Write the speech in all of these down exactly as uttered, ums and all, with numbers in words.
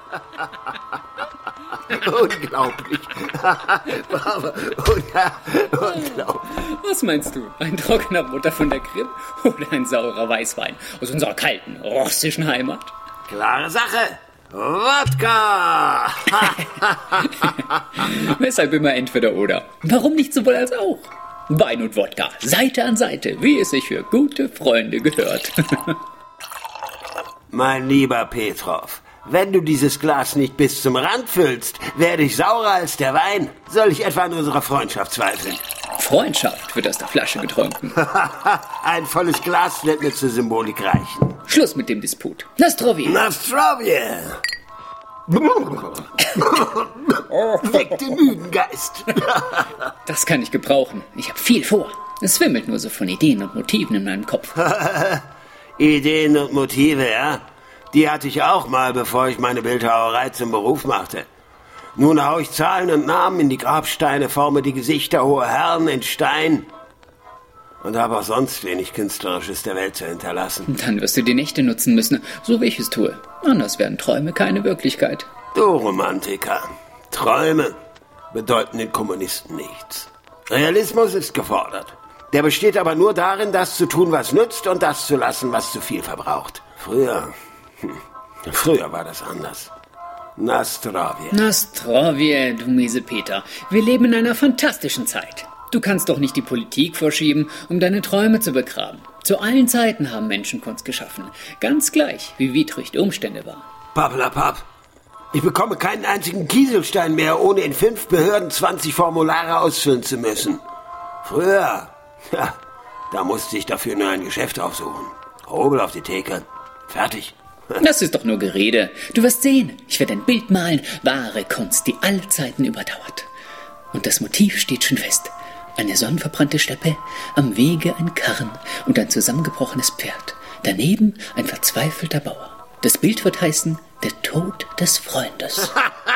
Unglaublich. Unglaublich. Was meinst du? Ein trockener Butter von der Kripp oder ein saurer Weißwein aus unserer kalten russischen Heimat? Klare Sache. Wodka! Weshalb immer entweder oder? Warum nicht sowohl als auch? Wein und Wodka, Seite an Seite, wie es sich für gute Freunde gehört. Mein lieber Petrov, wenn du dieses Glas nicht bis zum Rand füllst, werde ich saurer als der Wein. Soll ich etwa an unserer Freundschaft zweifeln? Freundschaft wird aus der Flasche getrunken. Ein volles Glas wird mir zur Symbolik reichen. Schluss mit dem Disput. Nastrovje! Nastrovje! Weck den müden Geist. Das kann ich gebrauchen. Ich habe viel vor. Es wimmelt nur so von Ideen und Motiven in meinem Kopf. Ideen und Motive, ja? Die hatte ich auch mal, bevor ich meine Bildhauerei zum Beruf machte. Nun hau ich Zahlen und Namen in die Grabsteine, forme die Gesichter hoher Herren in Stein und habe auch sonst wenig Künstlerisches der Welt zu hinterlassen. Dann wirst du die Nächte nutzen müssen, so wie ich es tue. Anders werden Träume keine Wirklichkeit. Du Romantiker, Träume bedeuten den Kommunisten nichts. Realismus ist gefordert. Der besteht aber nur darin, das zu tun, was nützt und das zu lassen, was zu viel verbraucht. Früher, hm, früher war das anders. Nastrovje. Nastrovje, du miese Peter. Wir leben in einer fantastischen Zeit. Du kannst doch nicht die Politik vorschieben, um deine Träume zu begraben. Zu allen Zeiten haben Menschen Kunst geschaffen. Ganz gleich, wie widrig die Umstände waren. Pappelapapp. Ich bekomme keinen einzigen Kieselstein mehr, ohne in fünf Behörden zwanzig Formulare ausfüllen zu müssen. Früher, ja, da musste ich dafür nur ein Geschäft aufsuchen. Hobel auf die Theke. Fertig. Das ist doch nur Gerede. Du wirst sehen, ich werde ein Bild malen, wahre Kunst, die alle Zeiten überdauert. Und das Motiv steht schon fest. Eine sonnenverbrannte Steppe, am Wege ein Karren und ein zusammengebrochenes Pferd. Daneben ein verzweifelter Bauer. Das Bild wird heißen, der Tod des Freundes.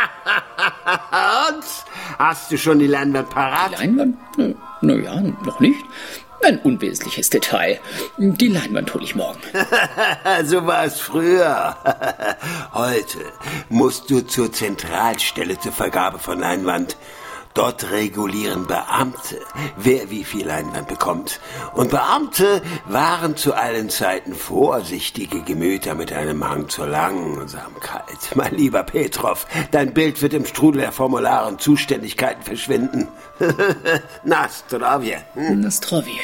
Und? Hast du schon die Leinwand parat? Die Leinwand? Na ja, noch nicht. Ein unwesentliches Detail. Die Leinwand hole ich morgen. So war es früher. Heute musst du zur Zentralstelle zur Vergabe von Leinwand. Dort regulieren Beamte, wer wie viel Leinwand bekommt. Und Beamte waren zu allen Zeiten vorsichtige Gemüter mit einem Hang zur Langsamkeit. Mein lieber Petrov, dein Bild wird im Strudel der Formulare und Zuständigkeiten verschwinden. Nastrovje. Hm? Nastrovje.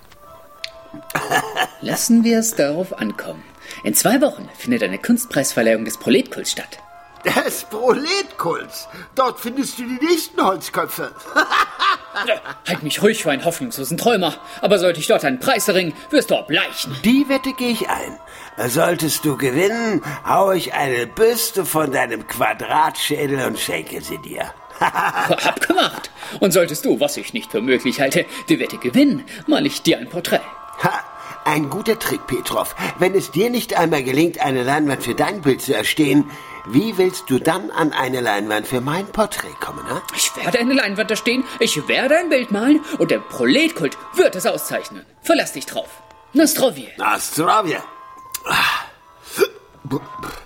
Lassen wir es darauf ankommen. In zwei Wochen findet eine Kunstpreisverleihung des Proletkults statt. Des Proletkults? Dort findest du die nächsten Holzköpfe. Halt mich ruhig für einen hoffnungslosen Träumer. Aber sollte ich dort einen Preis erringen, wirst du erbleichen. Die Wette gehe ich ein. Solltest du gewinnen, hau ich eine Büste von deinem Quadratschädel und schenke sie dir. Abgemacht. Und solltest du, was ich nicht für möglich halte, die Wette gewinnen, mal ich dir ein Porträt. Ha, ein guter Trick, Petrov. Wenn es dir nicht einmal gelingt, eine Leinwand für dein Bild zu erstehen, wie willst du dann an eine Leinwand für mein Porträt kommen, ha? Ich werde eine Leinwand da stehen, ich werde ein Bild malen und der Proletkult wird es auszeichnen. Verlass dich drauf. Nastrovje. Nastrovje.